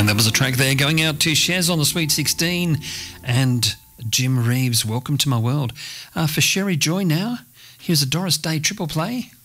And that was a track there going out to Shaz on the Sweet 16 and Jim Reeves, Welcome to My World. For Sherry Joy now, here's a Doris Day triple play.